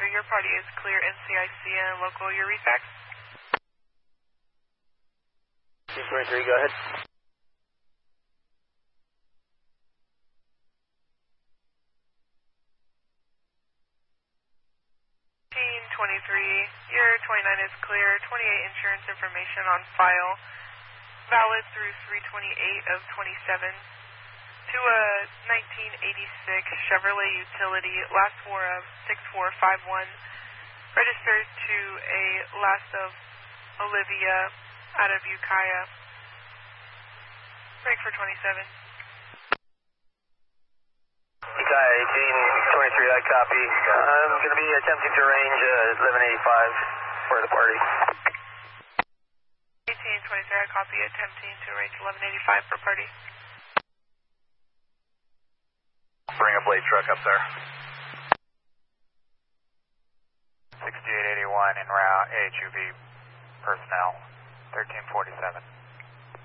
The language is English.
your party is clear NCIC and local your reflex. Team 23, go ahead. Team 23, your 29 is clear, 28 insurance information on file, valid through 3/28 of 27. To a 1986 Chevrolet Utility, last four of 6451, registered to a last of Olivia out of Ukiah. Break for 27. Ukiah 1823, I copy. I'm going to be attempting to range 1185 for the party. 1823, I copy, attempting to range 1185 for party. Bring a blade truck up there. 6881 en route, AHUV personnel, 1347.